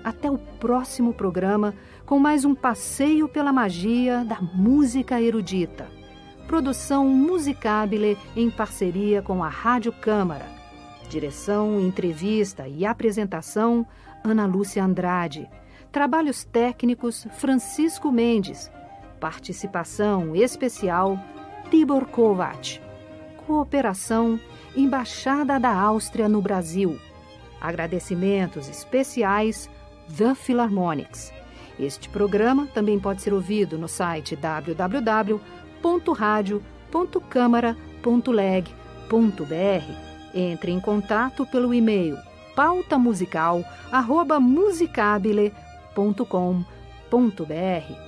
Até o próximo programa com mais um passeio pela magia da música erudita. Produção Musicabile em parceria com a Rádio Câmara. Direção, entrevista e apresentação, Ana Lúcia Andrade. Trabalhos técnicos, Francisco Mendes. Participação especial, Tibor Kovac. Cooperação, Embaixada da Áustria no Brasil. Agradecimentos especiais, The Philharmonics. Este programa também pode ser ouvido no site www.radio.câmara.leg.br. Entre em contato pelo e-mail pautamusical@musicabile.com.br.